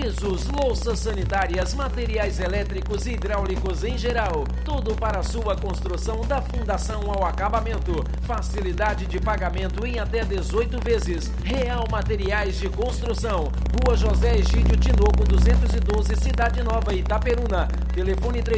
pisos, louças sanitárias, materiais elétricos e hidráulicos em geral. Tudo para a sua construção da fundação ao acabamento. Facilidade de pagamento em até 18 vezes. Real Materiais de Construção. Rua José Egídio Tinoco 212, Cidade Nova, Itaperuna. Telefone 3